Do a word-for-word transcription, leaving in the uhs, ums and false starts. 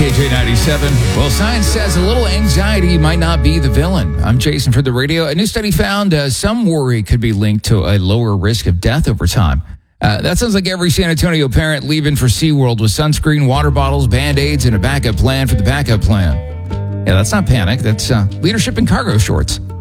K J ninety-seven. Well, science says a little anxiety might not be the villain. I'm Jason for the radio. A new study found uh, some worry could be linked to a lower risk of death over time. Uh, that sounds like every San Antonio parent leaving for SeaWorld with sunscreen, water bottles, Band-Aids, and a backup plan for the backup plan. Yeah, that's not panic. That's uh, leadership in cargo shorts.